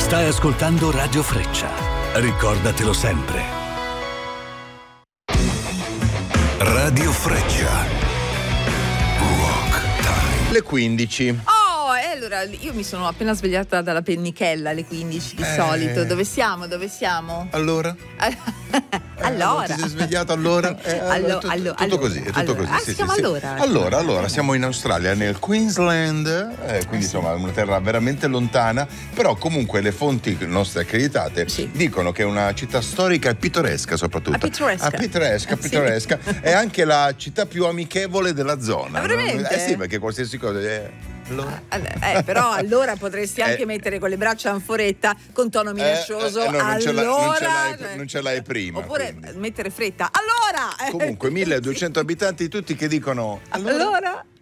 Stai ascoltando Radio Freccia. Ricordatelo sempre. Radio Freccia. Rock Time. Le 15. Allora, io mi sono appena svegliata dalla pennichella alle 15 di solito. Dove siamo? Allora? Allora. Ti sei svegliato allora? Tutto così, è tutto così. Sì, siamo allora. Allora, siamo in Australia, nel Queensland, quindi insomma una terra veramente lontana, però comunque le fonti nostre accreditate dicono che è una città storica e pittoresca soprattutto. Pittoresca. È anche la città più amichevole della zona. Veramente? Sì, perché qualsiasi cosa è... Allora. Però allora potresti anche mettere con le braccia anforetta con tono minaccioso. Non ce l'hai prima. Oppure quindi mettere fretta. Allora! Comunque 1200 abitanti tutti che dicono Allora?